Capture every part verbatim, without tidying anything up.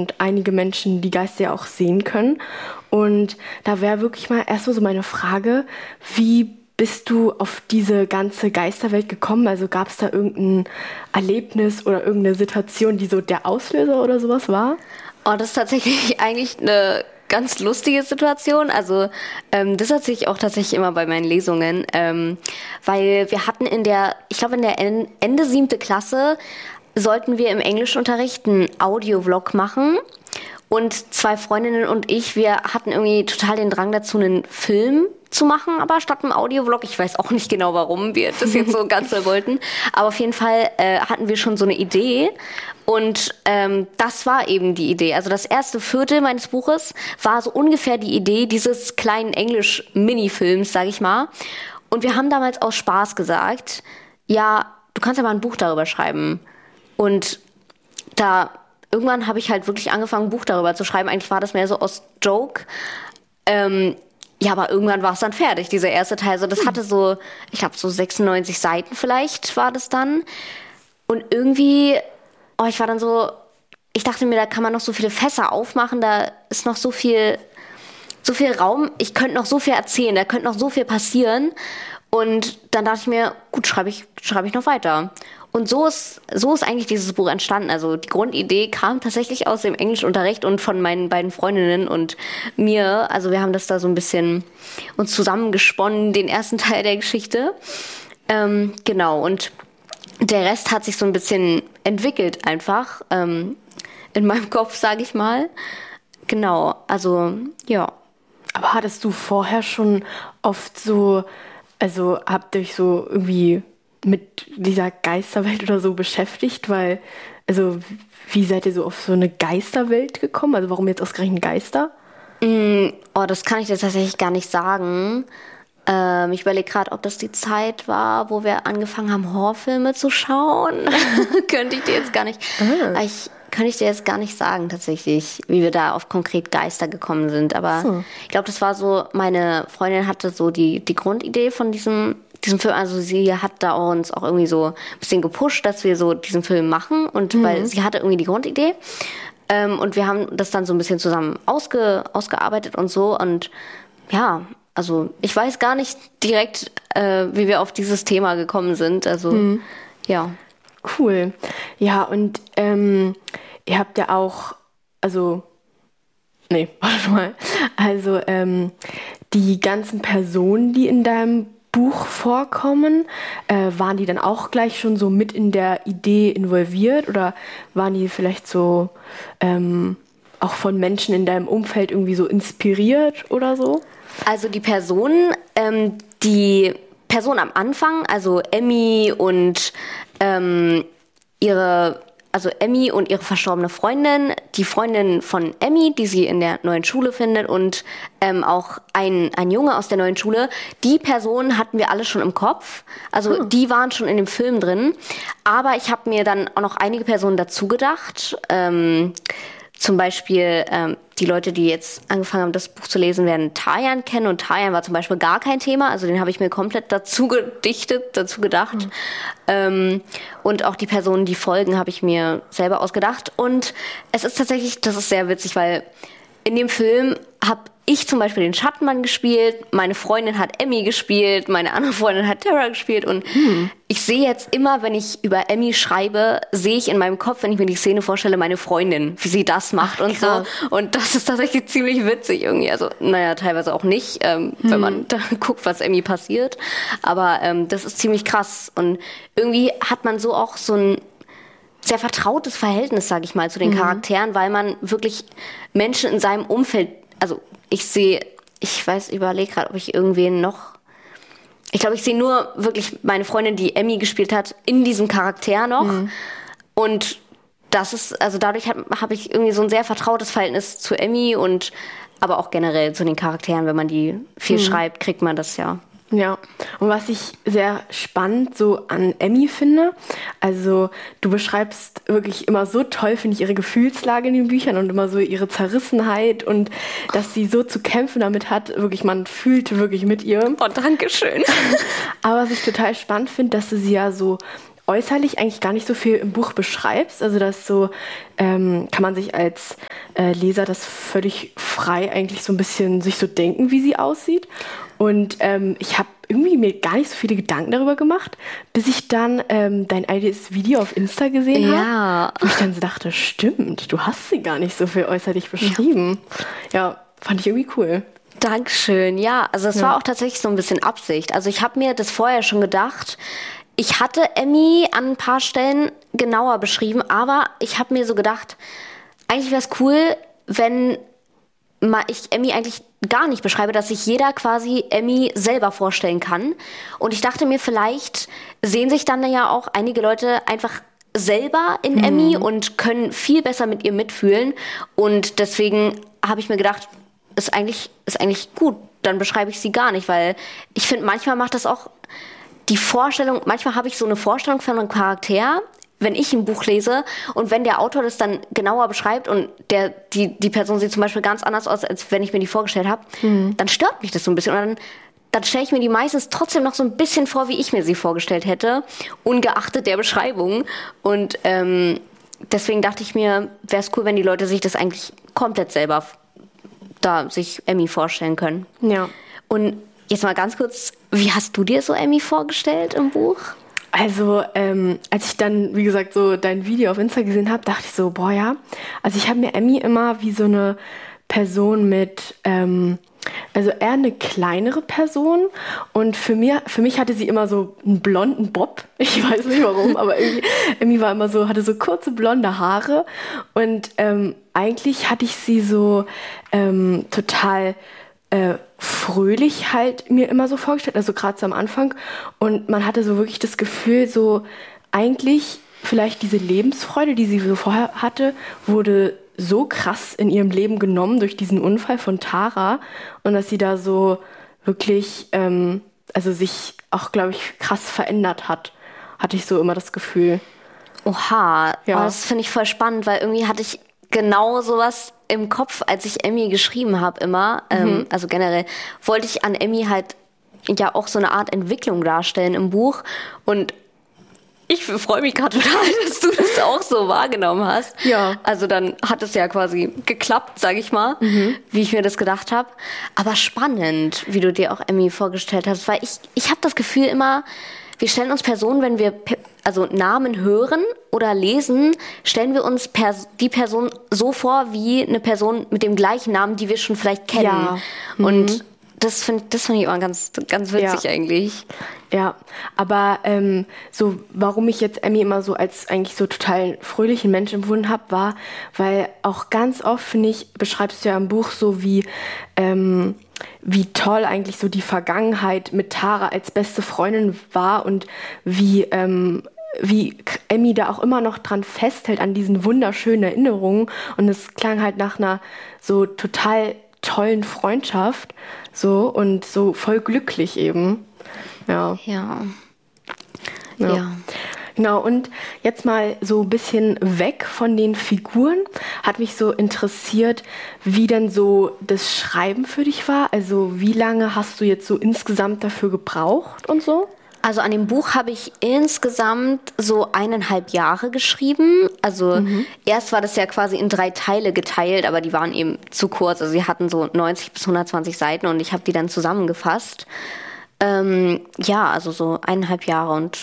und einige Menschen die Geister ja auch sehen können. Und da wäre wirklich mal erstmal so meine Frage, wie bist du auf diese ganze Geisterwelt gekommen? Also gab es da irgendein Erlebnis oder irgendeine Situation, die so der Auslöser oder sowas war? Oh, das ist tatsächlich eigentlich eine ganz lustige Situation. Also ähm, das erzähle ich auch tatsächlich immer bei meinen Lesungen, ähm, weil wir hatten in der, ich glaube in der en- Ende siebte Klasse, sollten wir im Englischunterricht einen Audio-Vlog machen. Und zwei Freundinnen und ich, wir hatten irgendwie total den Drang dazu, einen Film zu machen, aber statt einem Audiovlog. Ich weiß auch nicht genau, warum wir das jetzt so ganz so wollten. Aber auf jeden Fall äh, hatten wir schon so eine Idee. Und ähm, das war eben die Idee. Also das erste Viertel meines Buches war so ungefähr die Idee dieses kleinen Englisch-Minifilms, sag ich mal. Und wir haben damals aus Spaß gesagt, ja, du kannst ja mal ein Buch darüber schreiben. Und da irgendwann habe ich halt wirklich angefangen, ein Buch darüber zu schreiben. Eigentlich war das mehr so aus Joke. Ähm, ja, aber irgendwann war es dann fertig, dieser erste Teil. So, das hatte so, ich glaube, so sechsundneunzig Seiten vielleicht war das dann. Und irgendwie, oh, ich war dann so, ich dachte mir, da kann man noch so viele Fässer aufmachen, da ist noch so viel, so viel Raum. Ich könnte noch so viel erzählen, da könnte noch so viel passieren. Und dann dachte ich mir, gut, schreibe ich, schreibe ich noch weiter. Und so ist, so ist eigentlich dieses Buch entstanden. Also die Grundidee kam tatsächlich aus dem Englischunterricht und von meinen beiden Freundinnen und mir. Also wir haben das da so ein bisschen uns zusammengesponnen, den ersten Teil der Geschichte. Ähm, genau, und der Rest hat sich so ein bisschen entwickelt einfach. Ähm, in meinem Kopf, sage ich mal. Genau, also ja. Aber hattest du vorher schon oft so, also habt ihr euch so irgendwie mit dieser Geisterwelt oder so beschäftigt? Weil, also wie seid ihr so auf so eine Geisterwelt gekommen? Also warum jetzt ausgerechnet Geister? Mm, oh, das kann ich dir tatsächlich gar nicht sagen. Ähm, ich überlege gerade, ob das die Zeit war, wo wir angefangen haben, Horrorfilme zu schauen. Könnte ich dir jetzt gar nicht. Ah. Ich kann ich dir jetzt gar nicht sagen tatsächlich, wie wir da auf konkret Geister gekommen sind. Aber So. ich glaube, das war so, meine Freundin hatte so die, die Grundidee von diesem, diesem Film. Also sie hat da uns auch irgendwie so ein bisschen gepusht, dass wir so diesen Film machen. Und Mhm. weil sie hatte irgendwie die Grundidee. Ähm, und wir haben das dann so ein bisschen zusammen ausge, ausgearbeitet und so. Und ja, also ich weiß gar nicht direkt, äh, wie wir auf dieses Thema gekommen sind. Also Mhm. ja. Cool. Ja, und ähm, ihr habt ja auch, also, nee, warte mal. Also, ähm, die ganzen Personen, die in deinem Buch vorkommen, äh, waren die dann auch gleich schon so mit in der Idee involviert oder waren die vielleicht so ähm, auch von Menschen in deinem Umfeld irgendwie so inspiriert oder so? Also die Personen, ähm, die Person am Anfang, also Emmy und ähm, ihre, also Emmy und ihre verstorbene Freundin, die Freundin von Emmy, die sie in der neuen Schule findet und ähm, auch ein, ein Junge aus der neuen Schule, die Personen hatten wir alle schon im Kopf. Also Hm. die waren schon in dem Film drin. Aber ich habe mir dann auch noch einige Personen dazu gedacht. Ähm, Zum Beispiel ähm, die Leute, die jetzt angefangen haben, das Buch zu lesen, werden Tarjan kennen. Und Tarjan war zum Beispiel gar kein Thema. Also den habe ich mir komplett dazu gedichtet, dazu gedacht. Mhm. Ähm, und auch die Personen, die folgen, habe ich mir selber ausgedacht. Und es ist tatsächlich, das ist sehr witzig, weil in dem Film habe ich zum Beispiel den Schattenmann gespielt, meine Freundin hat Emmy gespielt, meine andere Freundin hat Tara gespielt und hm. ich sehe jetzt immer, wenn ich über Emmy schreibe, sehe ich in meinem Kopf, wenn ich mir die Szene vorstelle, meine Freundin, wie sie das macht. Ach, und krass. So. Und das ist tatsächlich ziemlich witzig irgendwie. Also, naja, teilweise auch nicht, ähm, hm. wenn man da guckt, was Emmy passiert. Aber ähm, das ist ziemlich krass. Und irgendwie hat man so auch so ein sehr vertrautes Verhältnis, sage ich mal, zu den mhm. Charakteren, weil man wirklich Menschen in seinem Umfeld, also ich sehe, ich weiß, überlege gerade, ob ich irgendwen noch, ich glaube, ich sehe nur wirklich meine Freundin, die Emmy gespielt hat, in diesem Charakter noch. Mhm. Und das ist, also dadurch habe hab ich irgendwie so ein sehr vertrautes Verhältnis zu Emmy und aber auch generell zu den Charakteren, wenn man die viel mhm. schreibt, kriegt man das ja. Ja, und was ich sehr spannend so an Emmy finde, also du beschreibst wirklich immer so toll, finde ich, ihre Gefühlslage in den Büchern und immer so ihre Zerrissenheit und dass sie so zu kämpfen damit hat, wirklich, man fühlt wirklich mit ihr. Oh, danke schön. Aber was ich total spannend finde, dass du sie ja so äußerlich eigentlich gar nicht so viel im Buch beschreibst. Also das so, ähm, kann man sich als äh, Leser das völlig frei eigentlich so ein bisschen sich so denken, wie sie aussieht. Und ähm, ich habe irgendwie mir gar nicht so viele Gedanken darüber gemacht, bis ich dann ähm, dein eigenes Video auf Insta gesehen habe. Ja. Und ich dann so dachte, stimmt, du hast sie gar nicht so viel äußerlich beschrieben. Ja, ja, fand ich irgendwie cool. Dankeschön, ja. Also es Ja. war auch tatsächlich so ein bisschen Absicht. Also ich habe mir das vorher schon gedacht. Ich hatte Emmy an ein paar Stellen genauer beschrieben, aber ich habe mir so gedacht, eigentlich wäre es cool, wenn ma- ich Emmy eigentlich gar nicht beschreibe, dass sich jeder quasi Emmy selber vorstellen kann. Und ich dachte mir, vielleicht sehen sich dann ja auch einige Leute einfach selber in Mhm. Emmy und können viel besser mit ihr mitfühlen. Und deswegen habe ich mir gedacht, ist eigentlich, ist eigentlich gut, dann beschreibe ich sie gar nicht, weil ich finde, manchmal macht das auch die Vorstellung, manchmal habe ich so eine Vorstellung von einem Charakter, wenn ich ein Buch lese und wenn der Autor das dann genauer beschreibt und der, die, die Person sieht zum Beispiel ganz anders aus, als wenn ich mir die vorgestellt habe, Mhm. dann stört mich das so ein bisschen. Und dann, dann stelle ich mir die meistens trotzdem noch so ein bisschen vor, wie ich mir sie vorgestellt hätte, ungeachtet der Beschreibung. Und ähm, deswegen dachte ich mir, wäre es cool, wenn die Leute sich das eigentlich komplett selber da sich Emmy vorstellen können. Ja. Und jetzt mal ganz kurz, wie hast du dir so Emmy vorgestellt im Buch? Also, ähm, als ich dann, wie gesagt, so dein Video auf Insta gesehen habe, dachte ich so, boah, ja. Also ich habe mir Emmy immer wie so eine Person mit, ähm, also eher eine kleinere Person. Und für, mir, für mich hatte sie immer so einen blonden Bob. Ich weiß nicht warum, aber irgendwie, Emmy war immer so, hatte so kurze blonde Haare. Und ähm, eigentlich hatte ich sie so ähm, total äh, fröhlich halt mir immer so vorgestellt, also gerade so am Anfang. Und man hatte so wirklich das Gefühl, so eigentlich vielleicht diese Lebensfreude, die sie so vorher hatte, wurde so krass in ihrem Leben genommen durch diesen Unfall von Tara und dass sie da so wirklich, ähm, also sich auch, glaube ich, krass verändert hat, hatte ich so immer das Gefühl. Oha, Ja. oh, das finde ich voll spannend, weil irgendwie hatte ich genau sowas im Kopf, als ich Emmy geschrieben habe immer. Ähm, also generell wollte ich an Emmy halt ja auch so eine Art Entwicklung darstellen im Buch. Und ich freue mich gerade total, dass du das auch so wahrgenommen hast. Ja. Also dann hat es ja quasi geklappt, sage ich mal, wie ich mir das gedacht habe. Aber spannend, wie du dir auch Emmy vorgestellt hast, weil ich, ich habe das Gefühl immer, wir stellen uns Personen, wenn wir pe- also Namen hören oder lesen, stellen wir uns pers- die Person so vor wie eine Person mit dem gleichen Namen, die wir schon vielleicht kennen. Ja. Und das finde das find ich immer ganz, ganz witzig Ja. eigentlich. Ja, aber ähm, so, warum ich jetzt Emmy immer so als eigentlich so total fröhlichen Mensch empfunden habe, war, weil auch ganz oft, finde ich, beschreibst du ja im Buch so, wie, ähm, wie toll eigentlich so die Vergangenheit mit Tara als beste Freundin war und wie, ähm, wie Emmy da auch immer noch dran festhält an diesen wunderschönen Erinnerungen. Und es klang halt nach einer so total tollen Freundschaft so und so voll glücklich eben. Ja. Ja. Ja. Ja. Genau, und jetzt mal so ein bisschen weg von den Figuren, hat mich so interessiert, wie denn so das Schreiben für dich war. Also wie lange hast du jetzt so insgesamt dafür gebraucht und so? Also an dem Buch habe ich insgesamt so eineinhalb Jahre geschrieben. Also erst war das ja quasi in drei Teile geteilt, aber die waren eben zu kurz. Also sie hatten so neunzig bis hundertzwanzig Seiten und ich habe die dann zusammengefasst. Ähm, ja, also so eineinhalb Jahre und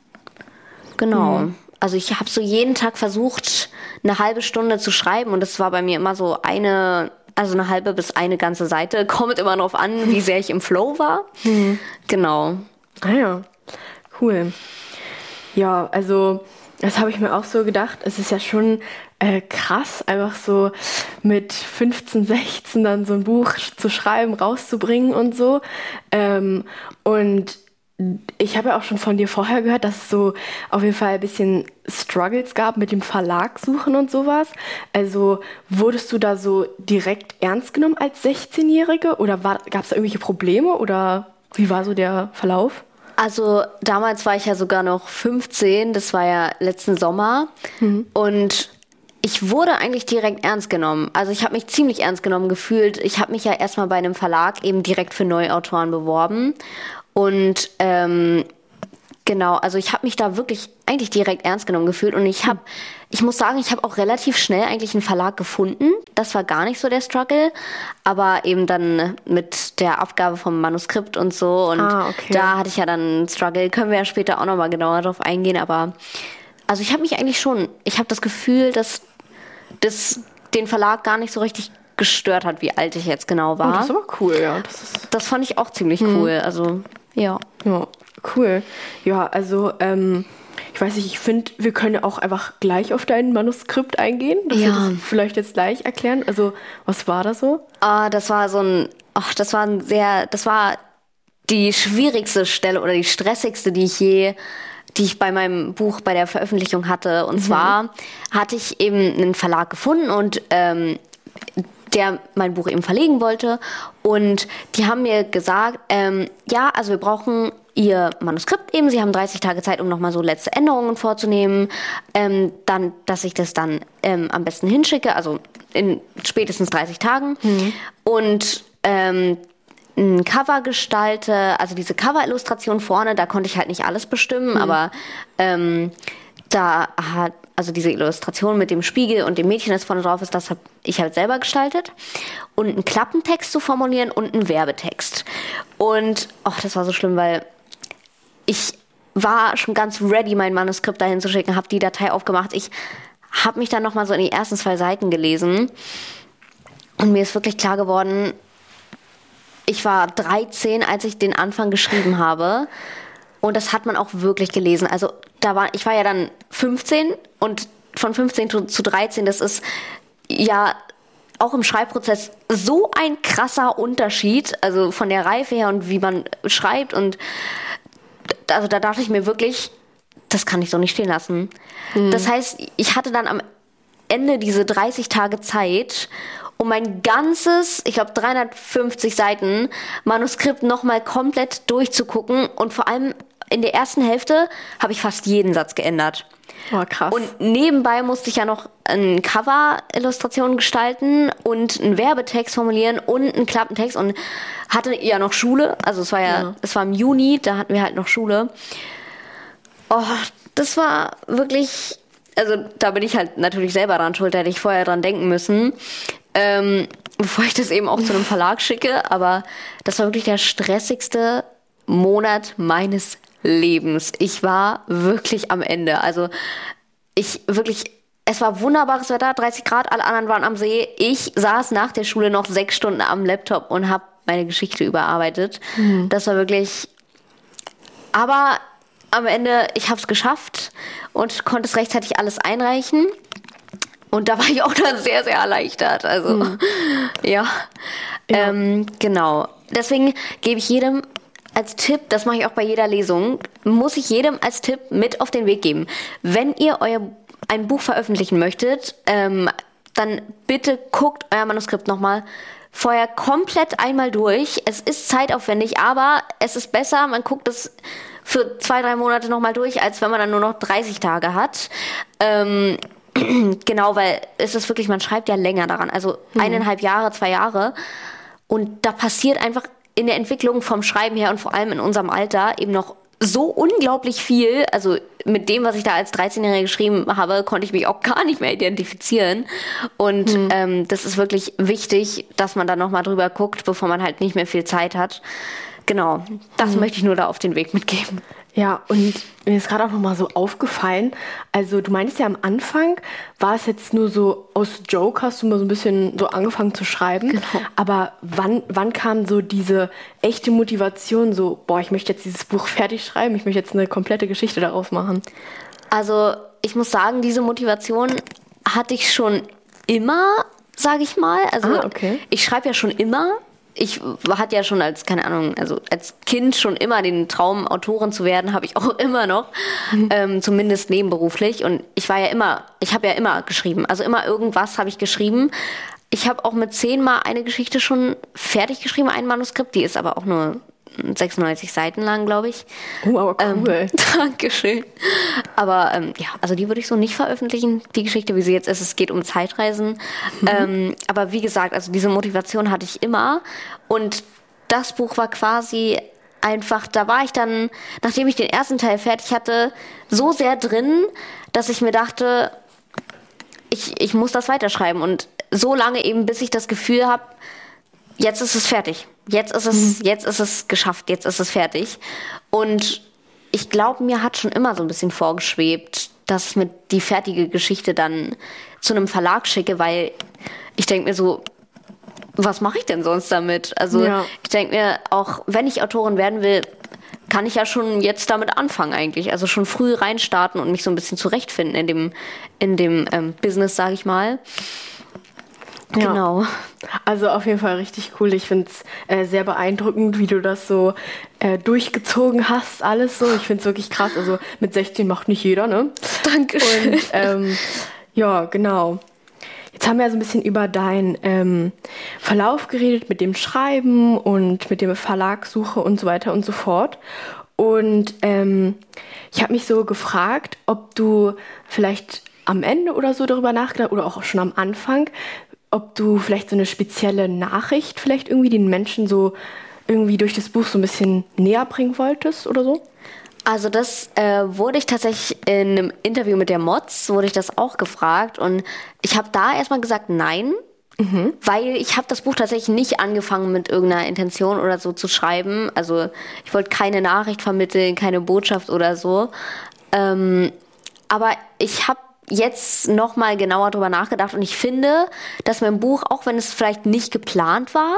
genau. Mhm. Also ich habe so jeden Tag versucht, eine halbe Stunde zu schreiben und das war bei mir immer so eine, also eine halbe bis eine ganze Seite. Kommt immer drauf an, wie sehr ich im Flow war. Genau. Ah ja, cool. Ja, also das habe ich mir auch so gedacht. Es ist ja schon äh, krass, einfach so mit fünfzehn, sechzehn dann so ein Buch zu schreiben, rauszubringen und so. Ähm, und ich habe ja auch schon von dir vorher gehört, dass es so auf jeden Fall ein bisschen Struggles gab mit dem Verlag suchen und sowas. Also wurdest du da so direkt ernst genommen als sechzehnjährige oder gab es da irgendwelche Probleme oder wie war so der Verlauf? Also damals war ich ja sogar noch fünfzehn, das war ja letzten Sommer und ich wurde eigentlich direkt ernst genommen. Also ich habe mich ziemlich ernst genommen gefühlt. Ich habe mich ja erstmal bei einem Verlag eben direkt für Neuautoren beworben und ähm, Genau, also ich habe mich da wirklich eigentlich direkt ernst genommen gefühlt und ich habe, ich muss sagen, ich habe auch relativ schnell eigentlich einen Verlag gefunden. Das war gar nicht so der Struggle, aber eben dann mit der Abgabe vom Manuskript und so und Ah, okay. da hatte ich ja dann einen Struggle. Können wir ja später auch nochmal genauer drauf eingehen, aber also ich habe mich eigentlich schon, ich habe das Gefühl, dass das den Verlag gar nicht so richtig gestört hat, wie alt ich jetzt genau war. Oh, das ist aber cool, ja. Das ist Das fand ich auch ziemlich cool, also ja. Ja, cool. Ja, also, ähm, ich weiß nicht, ich finde, wir können ja auch einfach gleich auf dein Manuskript eingehen. Dass wir Ja. das vielleicht jetzt gleich erklären. Also, was war das so? Ah, das war so ein, ach, das war ein sehr, das war die schwierigste Stelle oder die stressigste, die ich je, die ich bei meinem Buch bei der Veröffentlichung hatte. Und zwar hatte ich eben einen Verlag gefunden und ähm, der mein Buch eben verlegen wollte. Und die haben mir gesagt, ähm, ja, also wir brauchen ihr Manuskript eben. Sie haben dreißig Tage Zeit, um nochmal so letzte Änderungen vorzunehmen. Ähm, dann, dass ich das dann ähm, am besten hinschicke, also in spätestens dreißig Tagen. Mhm. Und ähm, ein Cover gestalte, also diese Cover-Illustration vorne, da konnte ich halt nicht alles bestimmen, mhm. aber ähm, da hat, also diese Illustration mit dem Spiegel und dem Mädchen, das vorne drauf ist, das habe ich halt selber gestaltet. Und einen Klappentext zu formulieren und einen Werbetext. Und, ach, das war so schlimm, weil ich war schon ganz ready, mein Manuskript dahin zu schicken, habe die Datei aufgemacht. Ich habe mich dann nochmal so in die ersten zwei Seiten gelesen und mir ist wirklich klar geworden, ich war dreizehn, als ich den Anfang geschrieben habe. Und das hat man auch wirklich gelesen. Also da war, ich war ja dann fünfzehn und von fünfzehn zu dreizehn, das ist ja auch im Schreibprozess so ein krasser Unterschied, also von der Reife her und wie man schreibt. Und also da dachte ich mir wirklich, das kann ich so nicht stehen lassen. Mhm. Das heißt, ich hatte dann am Ende diese dreißig Tage Zeit, um mein ganzes, ich glaube dreihundertfünfzig Seiten Manuskript nochmal komplett durchzugucken. Und vor allem in der ersten Hälfte habe ich fast jeden Satz geändert. Oh, krass. Und nebenbei musste ich ja noch eine Cover-Illustration gestalten und einen Werbetext formulieren und einen Klappentext und hatte ja noch Schule. Also es war ja, ja. es war im Juni, da hatten wir halt noch Schule. Oh, das war wirklich, also da bin ich halt natürlich selber dran schuld, da hätte ich vorher dran denken müssen. Ähm, bevor ich das eben auch zu einem Verlag schicke, aber das war wirklich der stressigste Monat meines Lebens. Ich war wirklich am Ende. Also ich wirklich, es war wunderbares Wetter, dreißig Grad, alle anderen waren am See. Ich saß nach der Schule noch sechs Stunden am Laptop und habe meine Geschichte überarbeitet. Mhm. Das war wirklich, aber am Ende, ich habe es geschafft und konnte es rechtzeitig alles einreichen. Und da war ich auch dann sehr, sehr erleichtert. Also, mhm. ja. ja. Ähm, genau. Deswegen gebe ich jedem als Tipp, das mache ich auch bei jeder Lesung, muss ich jedem als Tipp mit auf den Weg geben. Wenn ihr euer ein Buch veröffentlichen möchtet, ähm, dann bitte guckt euer Manuskript nochmal vorher komplett einmal durch. Es ist zeitaufwendig, aber es ist besser, man guckt es für zwei, drei Monate nochmal durch, als wenn man dann nur noch dreißig Tage hat. Ähm, Genau, weil es ist wirklich, man schreibt ja länger daran, also mhm. eineinhalb Jahre, zwei Jahre und da passiert einfach in der Entwicklung vom Schreiben her und vor allem in unserem Alter eben noch so unglaublich viel, also mit dem, was ich da als dreizehnjährige geschrieben habe, konnte ich mich auch gar nicht mehr identifizieren und mhm. ähm, das ist wirklich wichtig, dass man da nochmal drüber guckt, bevor man halt nicht mehr viel Zeit hat. Genau, das mhm. möchte ich nur da auf den Weg mitgeben. Ja, und mir ist gerade auch nochmal so aufgefallen, also du meintest ja am Anfang, war es jetzt nur so aus Joke, hast du mal so ein bisschen so angefangen zu schreiben, genau. aber wann, wann kam so diese echte Motivation, so, boah, ich möchte jetzt dieses Buch fertig schreiben, ich möchte jetzt eine komplette Geschichte daraus machen? Also ich muss sagen, diese Motivation hatte ich schon immer, sage ich mal, also ah, okay. ich schreibe ja schon immer. Ich hatte ja schon als, keine Ahnung, also als Kind schon immer den Traum, Autorin zu werden, habe ich auch immer noch, mhm. ähm, zumindest nebenberuflich. Und ich war ja immer, ich habe ja immer geschrieben, also immer irgendwas habe ich geschrieben. Ich habe auch mit zehn Mal eine Geschichte schon fertig geschrieben, ein Manuskript, die ist aber auch nur sechsundneunzig Seiten lang, glaube ich. Oh, aber cool. Ähm, Dankeschön. Aber ähm, ja, also die würde ich so nicht veröffentlichen, die Geschichte, wie sie jetzt ist. Es geht um Zeitreisen. Mhm. Ähm, aber wie gesagt, also diese Motivation hatte ich immer. Und das Buch war quasi einfach, da war ich dann, nachdem ich den ersten Teil fertig hatte, so sehr drin, dass ich mir dachte, ich, ich muss das weiterschreiben. Und so lange eben, bis ich das Gefühl habe, jetzt ist es fertig. Jetzt ist es, mhm. jetzt ist es geschafft, jetzt ist es fertig. Und ich glaube, mir hat schon immer so ein bisschen vorgeschwebt, dass ich mir die fertige Geschichte dann zu einem Verlag schicke, weil ich denke mir so, was mache ich denn sonst damit? Also ja. ich denke mir, auch wenn ich Autorin werden will, kann ich ja schon jetzt damit anfangen eigentlich. Also schon früh reinstarten und mich so ein bisschen zurechtfinden in dem, in dem ähm, Business, sage ich mal. Ja. Genau. Also auf jeden Fall richtig cool. Ich finde es äh, sehr beeindruckend, wie du das so äh, durchgezogen hast, alles so. Ich finde es wirklich krass. Also mit sechzehn macht nicht jeder, ne? Dankeschön. Und ähm, ja, genau. Jetzt haben wir ja so ein bisschen über deinen ähm, Verlauf geredet, mit dem Schreiben und mit der Verlagssuche und so weiter und so fort. Und ähm, ich habe mich so gefragt, ob du vielleicht am Ende oder so darüber nachgedacht oder auch schon am Anfang, ob du vielleicht so eine spezielle Nachricht vielleicht irgendwie den Menschen so irgendwie durch das Buch so ein bisschen näher bringen wolltest oder so? Also das äh, wurde ich tatsächlich in einem Interview mit der Mods, wurde ich das auch gefragt und ich habe da erstmal gesagt nein, mhm. weil ich habe das Buch tatsächlich nicht angefangen mit irgendeiner Intention oder so zu schreiben. Also ich wollte keine Nachricht vermitteln, keine Botschaft oder so. Ähm, aber ich habe jetzt nochmal genauer drüber nachgedacht und ich finde, dass mein Buch, auch wenn es vielleicht nicht geplant war,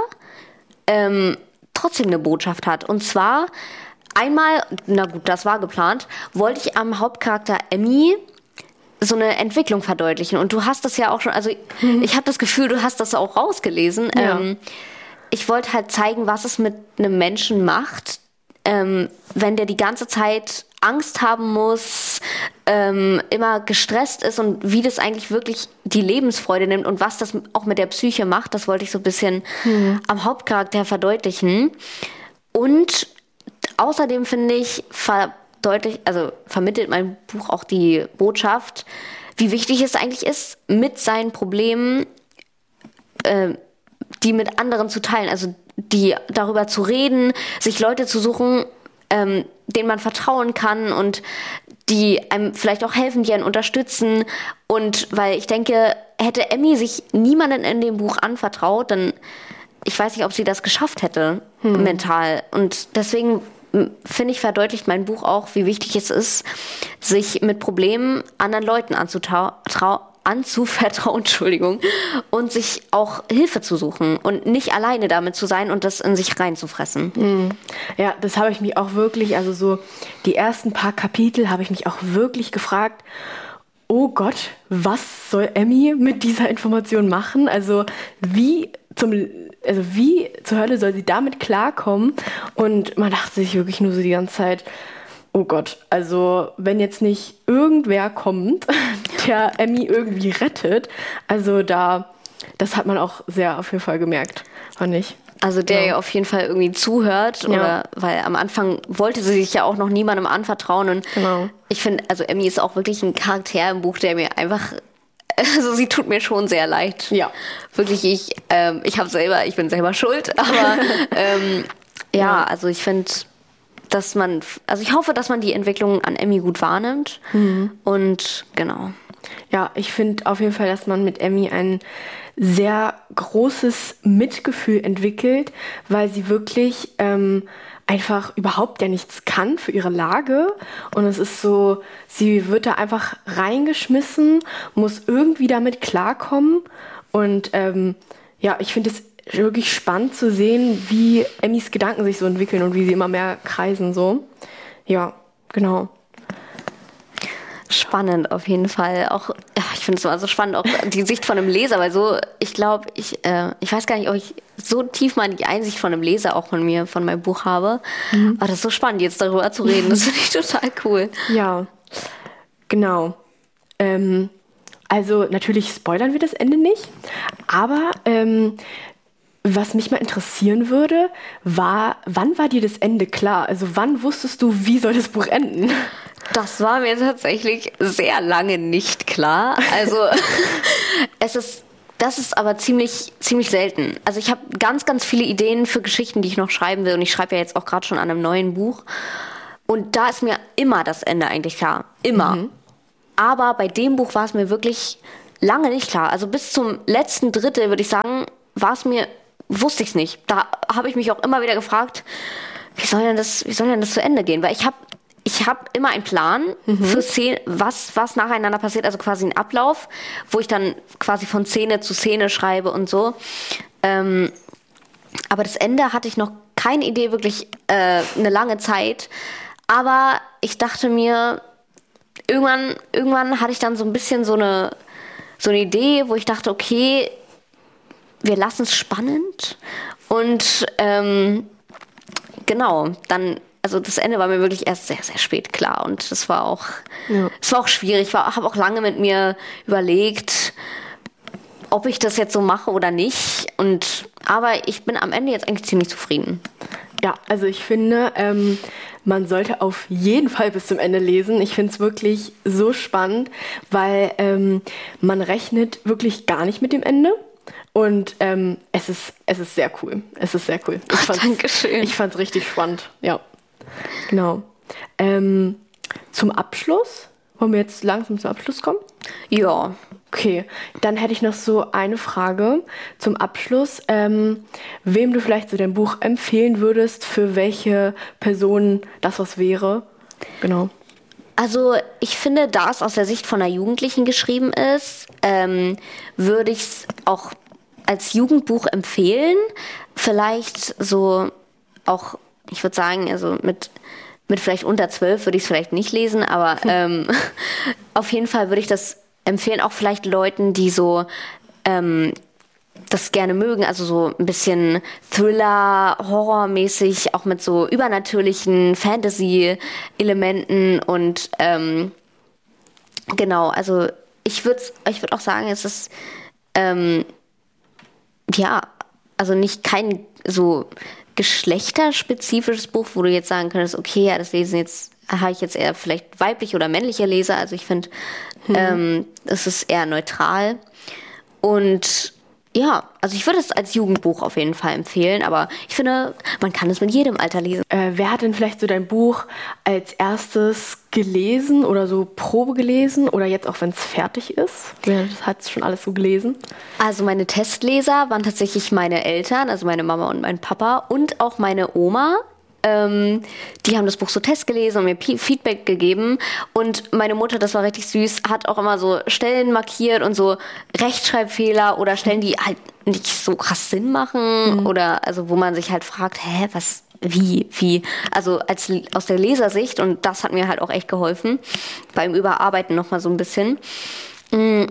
ähm, trotzdem eine Botschaft hat. Und zwar einmal, na gut, das war geplant, wollte ich am Hauptcharakter Emmy so eine Entwicklung verdeutlichen. Und du hast das ja auch schon, also mhm. ich habe das Gefühl, du hast das auch rausgelesen. Ja. Ähm, ich wollte halt zeigen, was es mit einem Menschen macht, ähm, wenn der die ganze Zeit Angst haben muss, ähm, immer gestresst ist und wie das eigentlich wirklich die Lebensfreude nimmt und was das auch mit der Psyche macht, das wollte ich so ein bisschen mhm. am Hauptcharakter verdeutlichen. Und außerdem finde ich, verdeutlicht, also vermittelt mein Buch auch die Botschaft, wie wichtig es eigentlich ist, mit seinen Problemen äh, die mit anderen zu teilen, also die darüber zu reden, sich Leute zu suchen, ähm, denen man vertrauen kann und die einem vielleicht auch helfen, die einen unterstützen. Und weil ich denke, hätte Emmy sich niemanden in dem Buch anvertraut, dann, ich weiß nicht, ob sie das geschafft hätte, hm. mental. Und deswegen finde ich, verdeutlicht mein Buch auch, wie wichtig es ist, sich mit Problemen anderen Leuten anzutrauen, anzuvertrauen, Entschuldigung, und sich auch Hilfe zu suchen und nicht alleine damit zu sein und das in sich reinzufressen. Mhm. Ja, das habe ich mich auch wirklich, also so die ersten paar Kapitel habe ich mich auch wirklich gefragt, oh Gott, was soll Emmy mit dieser Information machen? Also wie zum, also wie zur Hölle soll sie damit klarkommen? Und man dachte sich wirklich nur so die ganze Zeit, oh Gott, also wenn jetzt nicht irgendwer kommt, der Emmy irgendwie rettet, also da, das hat man auch sehr auf jeden Fall gemerkt, fand ich. Also der ja. ihr auf jeden Fall irgendwie zuhört, ja. oder weil am Anfang wollte sie sich ja auch noch niemandem anvertrauen und genau. ich finde, also Emmy ist auch wirklich ein Charakter im Buch, der mir einfach, also sie tut mir schon sehr leid. Ja. Wirklich, ich, ähm, ich habe selber, ich bin selber schuld, aber ähm, ja, ja, also ich finde, dass man, also ich hoffe, dass man die Entwicklung an Emmy gut wahrnimmt mhm. und genau. Ja, ich finde auf jeden Fall, dass man mit Emmy ein sehr großes Mitgefühl entwickelt, weil sie wirklich ähm, einfach überhaupt ja nichts kann für ihre Lage und es ist so, sie wird da einfach reingeschmissen, muss irgendwie damit klarkommen und ähm, ja, ich finde es wirklich spannend zu sehen, wie Emmys Gedanken sich so entwickeln und wie sie immer mehr kreisen so. Ja, genau. Spannend auf jeden Fall. Auch ja, ich finde es immer so spannend, auch die Sicht von einem Leser, weil so, ich glaube, ich, äh, ich weiß gar nicht, ob ich so tief mal die Einsicht von einem Leser auch von mir, von meinem Buch habe. Mhm. Aber das ist so spannend, jetzt darüber zu reden. Das finde ich total cool. Ja, genau. Ähm, also natürlich spoilern wir das Ende nicht, aber ähm, was mich mal interessieren würde, war, wann war dir das Ende klar? Also wann wusstest du, wie soll das Buch enden? Das war mir tatsächlich sehr lange nicht klar. Also es ist Das ist aber ziemlich, ziemlich selten. Also ich habe ganz, ganz viele Ideen für Geschichten, die ich noch schreiben will. Und ich schreibe ja jetzt auch gerade schon an einem neuen Buch. Und da ist mir immer das Ende eigentlich klar. Immer. Mhm. Aber bei dem Buch war es mir wirklich lange nicht klar. Also bis zum letzten Drittel, würde ich sagen, war es mir, wusste ich es nicht. Da habe ich mich auch immer wieder gefragt, wie soll denn das, wie soll denn das zu Ende gehen? Weil ich habe ich hab immer einen Plan mhm. für Szene, was, was nacheinander passiert, also quasi einen Ablauf, wo ich dann quasi von Szene zu Szene schreibe und so. Ähm, aber das Ende hatte ich noch keine Idee, wirklich äh, eine lange Zeit. Aber ich dachte mir, irgendwann, irgendwann hatte ich dann so ein bisschen so eine, so eine Idee, wo ich dachte, okay, wir lassen es spannend. Und ähm, genau, dann, also das Ende war mir wirklich erst sehr, sehr spät klar. Und das war auch, ja. es war auch schwierig. Ich habe auch lange mit mir überlegt, ob ich das jetzt so mache oder nicht. Und aber ich bin am Ende jetzt eigentlich ziemlich zufrieden. Ja, also ich finde, ähm, man sollte auf jeden Fall bis zum Ende lesen. Ich finde es wirklich so spannend, weil ähm, man rechnet wirklich gar nicht mit dem Ende. Und ähm, es ist es ist sehr cool. Es ist sehr cool. Ich fand's, Dankeschön. Ich fand es richtig spannend. Ja, genau. Ähm, zum Abschluss, wollen wir jetzt langsam zum Abschluss kommen? Ja. Okay, dann hätte ich noch so eine Frage zum Abschluss. Ähm, wem du vielleicht so dein Buch empfehlen würdest, für welche Person das was wäre? Genau. Also ich finde, da es aus der Sicht von einer Jugendlichen geschrieben ist, ähm, würde ich es auch als Jugendbuch empfehlen. Vielleicht so auch, ich würde sagen, also mit, mit vielleicht unter zwölf würde ich es vielleicht nicht lesen, aber ähm, auf jeden Fall würde ich das empfehlen, auch vielleicht Leuten, die so ähm, das gerne mögen, also so ein bisschen Thriller, Horrormäßig, auch mit so übernatürlichen Fantasy-Elementen und ähm, genau, also ich würde ich würd auch sagen, es ist ähm, ja, also nicht kein so geschlechterspezifisches Buch, wo du jetzt sagen könntest, okay, ja, das lesen jetzt, habe ich jetzt eher vielleicht weibliche oder männliche Leser, also ich finde, hm. ähm, es ist eher neutral und ja, also ich würde es als Jugendbuch auf jeden Fall empfehlen, aber ich finde, man kann es mit jedem Alter lesen. Äh, wer hat denn vielleicht so dein Buch als erstes gelesen oder so Probe gelesen oder jetzt auch, wenn es fertig ist? Wer hat es schon alles so gelesen? Also meine Testleser waren tatsächlich meine Eltern, also meine Mama und mein Papa und auch meine Oma. Ähm, die haben das Buch so Test gelesen und mir P- Feedback gegeben und meine Mutter, das war richtig süß, hat auch immer so Stellen markiert und so Rechtschreibfehler oder Stellen, die halt nicht so krass Sinn machen mhm. oder also wo man sich halt fragt, hä, was, wie, wie, also als aus der Lesersicht und das hat mir halt auch echt geholfen beim Überarbeiten nochmal so ein bisschen. Mhm.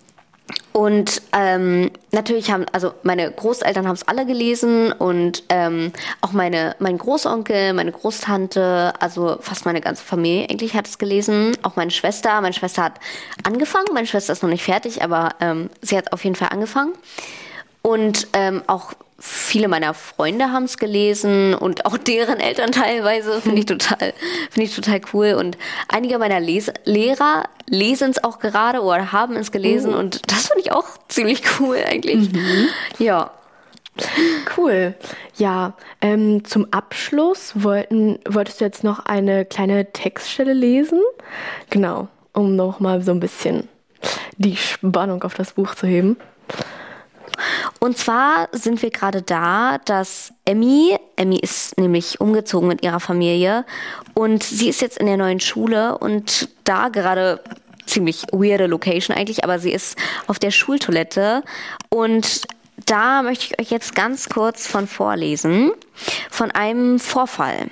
Und ähm, natürlich haben, also meine Großeltern haben es alle gelesen und ähm, auch meine, mein Großonkel, meine Großtante, also fast meine ganze Familie eigentlich hat es gelesen. Auch meine Schwester, meine Schwester hat angefangen, meine Schwester ist noch nicht fertig, aber ähm, sie hat auf jeden Fall angefangen. Und ähm, auch viele meiner Freunde haben es gelesen und auch deren Eltern teilweise, finde ich total, finde ich total cool. Und einige meiner Les- Lehrer lesen es auch gerade oder haben es gelesen uh. und das finde ich auch ziemlich cool eigentlich. Mhm. Ja. Cool. Ja, ähm, zum Abschluss wollten, wolltest du jetzt noch eine kleine Textstelle lesen? Genau, um nochmal so ein bisschen die Spannung auf das Buch zu heben. Und zwar sind wir gerade da, dass Emmy, Emmy ist nämlich umgezogen mit ihrer Familie und sie ist jetzt in der neuen Schule und da gerade ziemlich weirde Location eigentlich, aber sie ist auf der Schultoilette und da möchte ich euch jetzt ganz kurz von vorlesen, von einem Vorfall.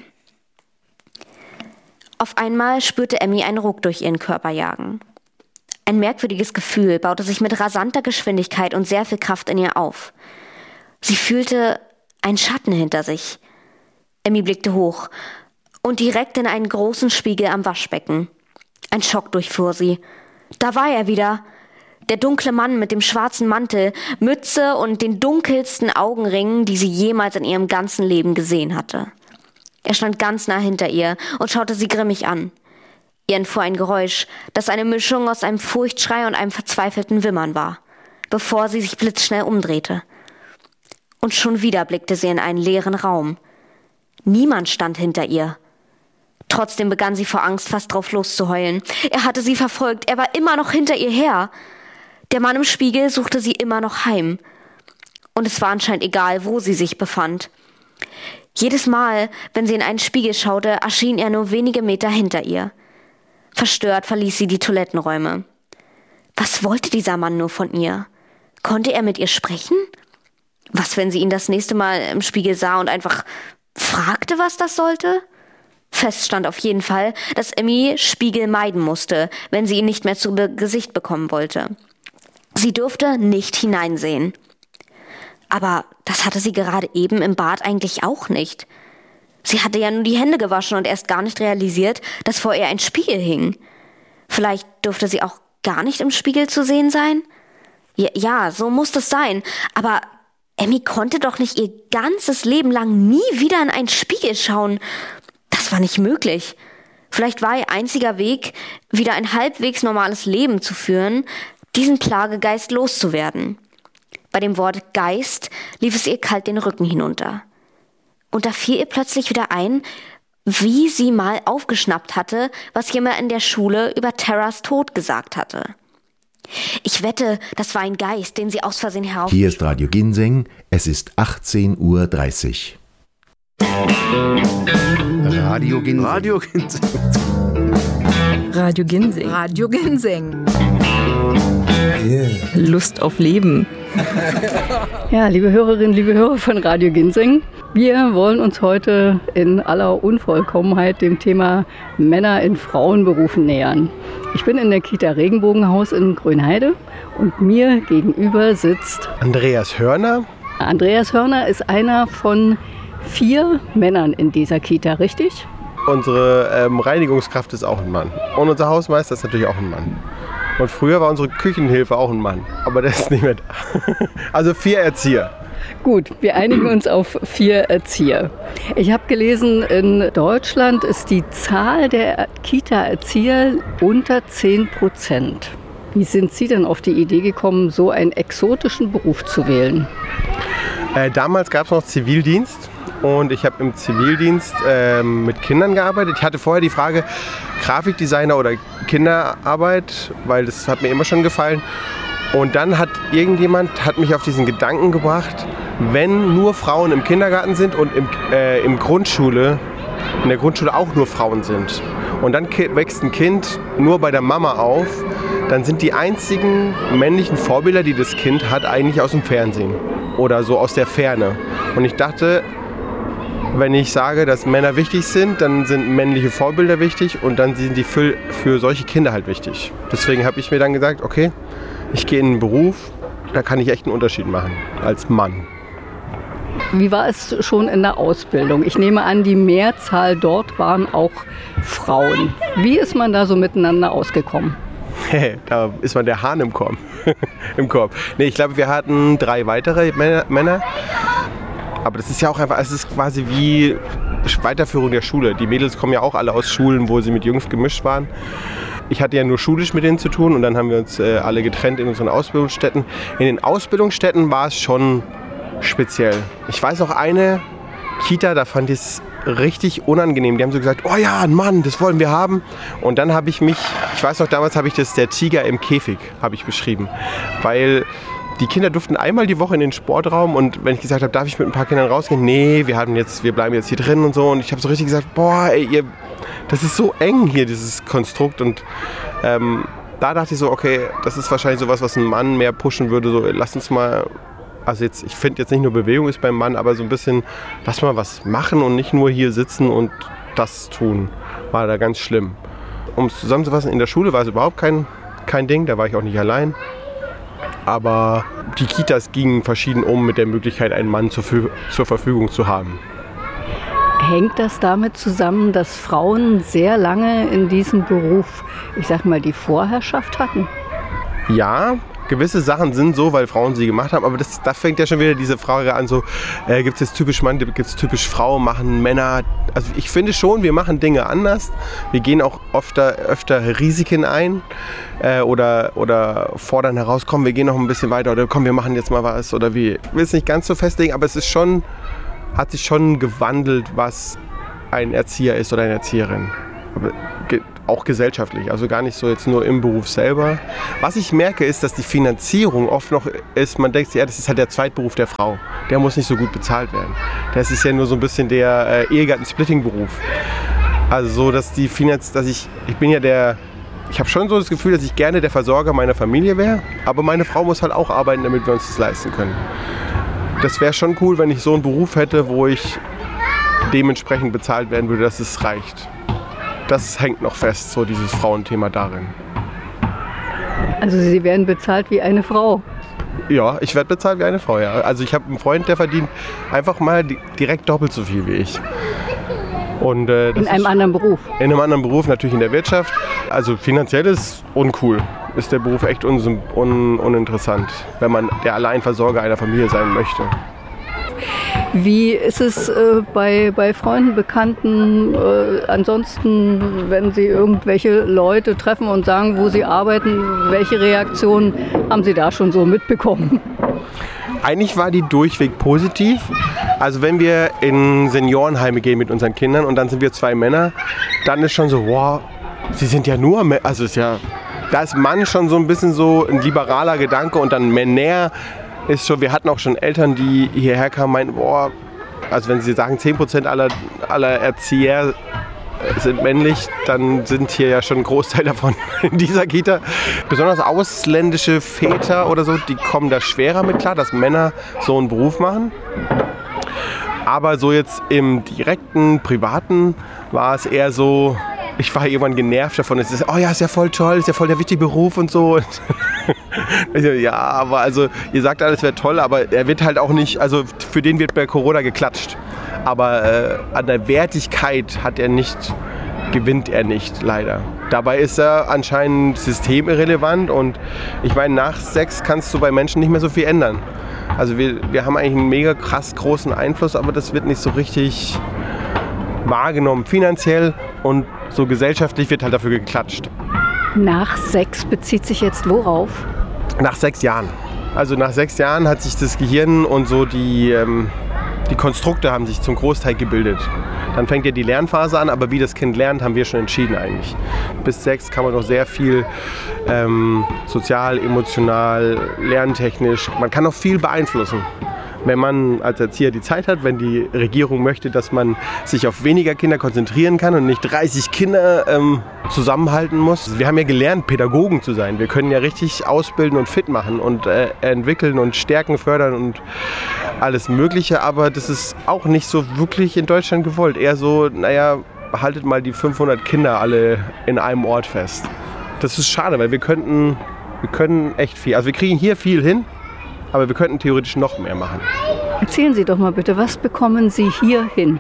Auf einmal spürte Emmy einen Ruck durch ihren Körper jagen. Ein merkwürdiges Gefühl baute sich mit rasanter Geschwindigkeit und sehr viel Kraft in ihr auf. Sie fühlte einen Schatten hinter sich. Emmy blickte hoch und direkt in einen großen Spiegel am Waschbecken. Ein Schock durchfuhr sie. Da war er wieder. Der dunkle Mann mit dem schwarzen Mantel, Mütze und den dunkelsten Augenringen, die sie jemals in ihrem ganzen Leben gesehen hatte. Er stand ganz nah hinter ihr und schaute sie grimmig an. Ihr entfuhr ein Geräusch, das eine Mischung aus einem Furchtschrei und einem verzweifelten Wimmern war. bevor sie sich blitzschnell umdrehte. Und schon wieder blickte sie in einen leeren Raum. Niemand stand hinter ihr. Trotzdem begann sie vor Angst fast drauf loszuheulen. Er hatte sie verfolgt, er war immer noch hinter ihr her. Der Mann im Spiegel suchte sie immer noch heim. Und es war anscheinend egal, wo sie sich befand. Jedes Mal, wenn sie in einen Spiegel schaute, erschien er nur wenige Meter hinter ihr. Verstört verließ sie die Toilettenräume. Was wollte dieser Mann nur von ihr? Konnte er mit ihr sprechen? Was, wenn sie ihn das nächste Mal im Spiegel sah und einfach fragte, was das sollte? Fest stand auf jeden Fall, dass Emmy Spiegel meiden musste, wenn sie ihn nicht mehr zu Gesicht bekommen wollte. Sie durfte nicht hineinsehen. Aber das hatte sie gerade eben im Bad eigentlich auch nicht. Sie hatte ja nur die Hände gewaschen und erst gar nicht realisiert, dass vor ihr ein Spiegel hing. Vielleicht durfte sie auch gar nicht im Spiegel zu sehen sein? Ja, ja, so muss das sein. Aber Emmy konnte doch nicht ihr ganzes Leben lang nie wieder in einen Spiegel schauen. Das war nicht möglich. Vielleicht war ihr einziger Weg, wieder ein halbwegs normales Leben zu führen, diesen Plagegeist loszuwerden. Bei dem Wort Geist lief es ihr kalt den Rücken hinunter. Und da fiel ihr plötzlich wieder ein, wie sie mal aufgeschnappt hatte, was jemand in der Schule über Terras Tod gesagt hatte. Ich wette, das war ein Geist, den sie aus Versehen heraus... Hier ist Radio Ginseng, es ist achtzehn Uhr dreißig. Radio Ginseng. Radio Ginseng. Radio Ginseng. Radio Ginseng. Yeah. Lust auf Leben. Ja, liebe Hörerinnen, liebe Hörer von Radio Ginseng, wir wollen uns heute in aller Unvollkommenheit dem Thema Männer in Frauenberufen nähern. Ich bin in der Kita Regenbogenhaus in Grünheide und mir gegenüber sitzt Andreas Hörner. Andreas Hörner ist einer von vier Männern in dieser Kita, richtig? Unsere ähm, Reinigungskraft ist auch ein Mann. Und unser Hausmeister ist natürlich auch ein Mann. Und früher war unsere Küchenhilfe auch ein Mann. Aber der ist nicht mehr da. Also vier Erzieher. Gut, wir einigen uns auf vier Erzieher. Ich habe gelesen, in Deutschland ist die Zahl der Kita-Erzieher unter zehn Prozent. Wie sind Sie denn auf die Idee gekommen, so einen exotischen Beruf zu wählen? Äh, damals gab es noch Zivildienst. Und ich habe im Zivildienst äh, mit Kindern gearbeitet. Ich hatte vorher die Frage, Grafikdesigner oder Kinderarbeit, weil das hat mir immer schon gefallen. Und dann hat irgendjemand hat mich auf diesen Gedanken gebracht, wenn nur Frauen im Kindergarten sind und im, äh, im Grundschule, in der Grundschule auch nur Frauen sind und dann wächst ein Kind nur bei der Mama auf, dann sind die einzigen männlichen Vorbilder, die das Kind hat, eigentlich aus dem Fernsehen oder so aus der Ferne. Und ich dachte, wenn ich sage, dass Männer wichtig sind, dann sind männliche Vorbilder wichtig und dann sind die für, für solche Kinder halt wichtig. Deswegen habe ich mir dann gesagt, okay, ich gehe in einen Beruf, da kann ich echt einen Unterschied machen als Mann. Wie war es schon in der Ausbildung? Ich nehme an, die Mehrzahl dort waren auch Frauen. Wie ist man da so miteinander ausgekommen? Da ist man der Hahn im Korb. Im Korb. Nee, ich glaube, wir hatten drei weitere Männer. Aber das ist ja auch einfach, es ist quasi wie Weiterführung der Schule. Die Mädels kommen ja auch alle aus Schulen, wo sie mit Jungs gemischt waren. Ich hatte ja nur schulisch mit denen zu tun und dann haben wir uns äh, alle getrennt in unseren Ausbildungsstätten. In den Ausbildungsstätten war es schon speziell. Ich weiß auch eine Kita, da fand ich es richtig unangenehm. Die haben so gesagt, oh ja, ein Mann, das wollen wir haben. Und dann habe ich mich, ich weiß noch, damals habe ich das der Tiger im Käfig, habe ich beschrieben. Weil die Kinder durften einmal die Woche in den Sportraum und wenn ich gesagt habe, darf ich mit ein paar Kindern rausgehen? Nee, wir, haben jetzt, wir bleiben jetzt hier drin und so. Und ich habe so richtig gesagt, boah, ey, ihr, das ist so eng hier, dieses Konstrukt. Und ähm, da dachte ich so, okay, das ist wahrscheinlich sowas, was ein Mann mehr pushen würde. So, lass uns mal, also jetzt, ich finde jetzt nicht nur Bewegung ist beim Mann, aber so ein bisschen, lass mal was machen und nicht nur hier sitzen und das tun. War da ganz schlimm. Um es zusammenzufassen, in der Schule war es überhaupt kein, kein Ding, da war ich auch nicht allein. Aber die Kitas gingen verschieden um mit der Möglichkeit, einen Mann zur, zur Verfügung zu haben. Hängt das damit zusammen, dass Frauen sehr lange in diesem Beruf, ich sag mal, die Vorherrschaft hatten? Ja, gewisse Sachen sind so, weil Frauen sie gemacht haben, aber das, da fängt ja schon wieder diese Frage an, so, äh, gibt es jetzt typisch Mann, gibt es typisch Frau, machen Männer, also ich finde schon, wir machen Dinge anders, wir gehen auch öfter, öfter Risiken ein äh, oder, oder fordern heraus, komm, wir gehen noch ein bisschen weiter oder komm, wir machen jetzt mal was oder wir, ich will es nicht ganz so festlegen, aber es ist schon, hat sich schon gewandelt, was ein Erzieher ist oder eine Erzieherin. Aber auch gesellschaftlich, also gar nicht so jetzt nur im Beruf selber. Was ich merke, ist, dass die Finanzierung oft noch ist, man denkt sich, ja, das ist halt der Zweitberuf der Frau. Der muss nicht so gut bezahlt werden. Das ist ja nur so ein bisschen der äh, Ehegatten-Splitting-Beruf. Also so, dass die Finanz, dass ich, ich bin ja der, ich habe schon so das Gefühl, dass ich gerne der Versorger meiner Familie wäre, aber meine Frau muss halt auch arbeiten, damit wir uns das leisten können. Das wäre schon cool, wenn ich so einen Beruf hätte, wo ich dementsprechend bezahlt werden würde, dass es reicht. Das hängt noch fest, so dieses Frauenthema darin. Also Sie werden bezahlt wie eine Frau? Ja, ich werde bezahlt wie eine Frau, ja. Also ich habe einen Freund, der verdient einfach mal direkt doppelt so viel wie ich. Und, äh, das in einem ist anderen Beruf? In einem anderen Beruf, natürlich in der Wirtschaft. Also finanziell ist uncool. Ist der Beruf echt un- un- uninteressant, wenn man der Alleinversorger einer Familie sein möchte. Wie ist es äh, bei, bei Freunden, Bekannten, äh, ansonsten, wenn Sie irgendwelche Leute treffen und sagen, wo Sie arbeiten, welche Reaktionen haben Sie da schon so mitbekommen? Eigentlich war die durchweg positiv. Also wenn wir in Seniorenheime gehen mit unseren Kindern und dann sind wir zwei Männer, dann ist schon so, wow, Sie sind ja nur, Mä-. also ist ja, da ist Mann schon so ein bisschen so ein liberaler Gedanke und dann Männer. Ist schon, wir hatten auch schon Eltern, die hierher kamen, meinten, boah, also wenn sie sagen, zehn Prozent aller, aller Erzieher sind männlich, dann sind hier ja schon ein Großteil davon in dieser Kita. Besonders ausländische Väter oder so, die kommen da schwerer mit klar, dass Männer so einen Beruf machen. Aber so jetzt im direkten, privaten war es eher so, ich war irgendwann genervt davon. Es ist, oh ja, ist ja voll toll, ist ja voll der wichtige Beruf und so. Ich so, ja, aber also, ihr sagt alles wäre toll, aber er wird halt auch nicht, also für den wird bei Corona geklatscht. Aber äh, an der Wertigkeit hat er nicht, gewinnt er nicht, leider. Dabei ist er anscheinend systemirrelevant und ich meine, nach Sex kannst du bei Menschen nicht mehr so viel ändern. Also wir, wir haben eigentlich einen mega krass großen Einfluss, aber das wird nicht so richtig wahrgenommen, finanziell und so gesellschaftlich wird halt dafür geklatscht. Nach Sex bezieht sich jetzt worauf? Nach sechs Jahren. Also nach sechs Jahren hat sich das Gehirn und so die, ähm, die Konstrukte haben sich zum Großteil gebildet. Dann fängt ja die Lernphase an, aber wie das Kind lernt, haben wir schon entschieden eigentlich. Bis sechs kann man noch sehr viel ähm, sozial, emotional, lerntechnisch, man kann noch viel beeinflussen. Wenn man als Erzieher die Zeit hat, wenn die Regierung möchte, dass man sich auf weniger Kinder konzentrieren kann und nicht dreißig Kinder ähm, zusammenhalten muss. Wir haben ja gelernt, Pädagogen zu sein. Wir können ja richtig ausbilden und fit machen und äh, entwickeln und Stärken fördern und alles Mögliche. Aber das ist auch nicht so wirklich in Deutschland gewollt. Eher so, naja, haltet mal die fünfhundert Kinder alle in einem Ort fest. Das ist schade, weil wir könnten, wir können echt viel. Also wir kriegen hier viel hin. Aber wir könnten theoretisch noch mehr machen. Erzählen Sie doch mal bitte, was bekommen Sie hier hin?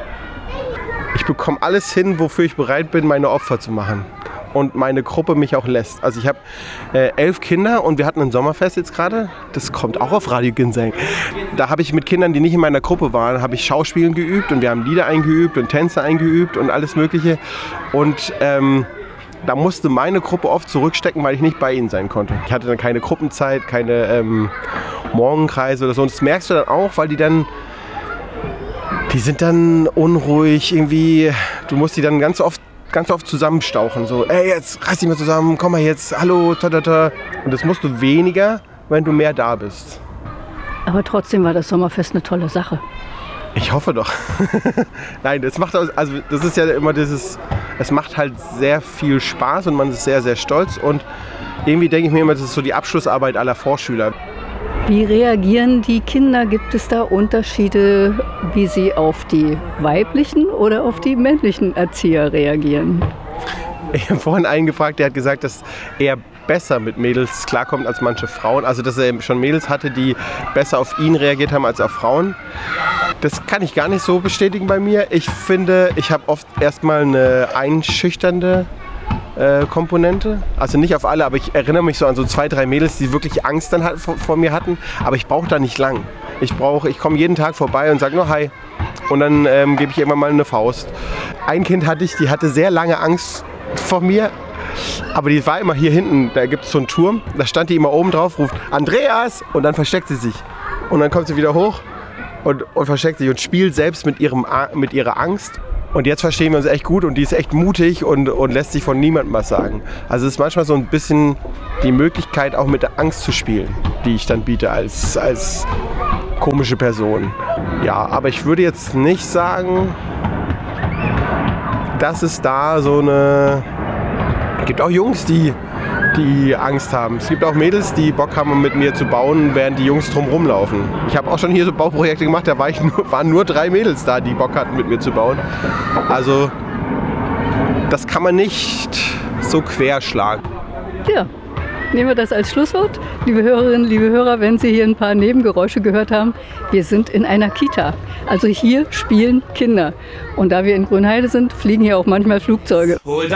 Ich bekomme alles hin, wofür ich bereit bin, meine Opfer zu machen. Und meine Gruppe mich auch lässt. Also ich habe äh, elf Kinder und wir hatten ein Sommerfest jetzt gerade. Das kommt auch auf Radio Ginseng. Da habe ich mit Kindern, die nicht in meiner Gruppe waren, habe ich Schauspielen geübt und wir haben Lieder eingeübt und Tänze eingeübt und alles Mögliche. Und ähm, da musste meine Gruppe oft zurückstecken, weil ich nicht bei ihnen sein konnte. Ich hatte dann keine Gruppenzeit, keine ähm, Morgenkreise oder so. Und das merkst du dann auch, weil die dann, die sind dann unruhig irgendwie. Du musst die dann ganz oft, ganz oft zusammenstauchen. So, ey, jetzt reiß dich mal zusammen, komm mal jetzt, hallo, ta, ta, ta. Und das musst du weniger, wenn du mehr da bist. Aber trotzdem war das Sommerfest eine tolle Sache. Ich hoffe doch. Nein, das macht also das ist ja immer dieses, es macht halt sehr viel Spaß und man ist sehr, sehr stolz und irgendwie denke ich mir immer, das ist so die Abschlussarbeit aller Vorschüler. Wie reagieren die Kinder? Gibt es da Unterschiede, wie sie auf die weiblichen oder auf die männlichen Erzieher reagieren? Ich habe vorhin einen gefragt, der hat gesagt, dass er besser mit Mädels klarkommt als manche Frauen. Also dass er schon Mädels hatte, die besser auf ihn reagiert haben als auf Frauen. Das kann ich gar nicht so bestätigen bei mir. Ich finde, ich habe oft erstmal eine einschüchternde äh, äh, Komponente. Also nicht auf alle, aber ich erinnere mich so an so zwei, drei Mädels, die wirklich Angst dann halt vor, vor mir hatten. Aber ich brauche da nicht lang. Ich brauche, ich komme jeden Tag vorbei und sage nur Hi. Und dann ähm, gebe ich irgendwann mal eine Faust. Ein Kind hatte ich, die hatte sehr lange Angst vor mir. Aber die war immer hier hinten, da gibt es so einen Turm. Da stand die immer oben drauf, ruft Andreas! Und dann versteckt sie sich. Und dann kommt sie wieder hoch und, und versteckt sich und spielt selbst mit, ihrem, mit ihrer Angst. Und jetzt verstehen wir uns echt gut und die ist echt mutig und, und lässt sich von niemandem was sagen. Also es ist manchmal so ein bisschen die Möglichkeit, auch mit der Angst zu spielen, die ich dann biete als, als komische Person. Ja, aber ich würde jetzt nicht sagen, dass es da so eine... Es gibt auch Jungs, die, die Angst haben. Es gibt auch Mädels, die Bock haben, mit mir zu bauen, während die Jungs drum rumlaufen. Ich habe auch schon hier so Bauprojekte gemacht, da war ich nur, waren nur drei Mädels da, die Bock hatten, mit mir zu bauen. Also das kann man nicht so querschlagen. Ja, nehmen wir das als Schlusswort. Liebe Hörerinnen, liebe Hörer, wenn Sie hier ein paar Nebengeräusche gehört haben, wir sind in einer Kita. Also hier spielen Kinder. Und da wir in Grünheide sind, fliegen hier auch manchmal Flugzeuge.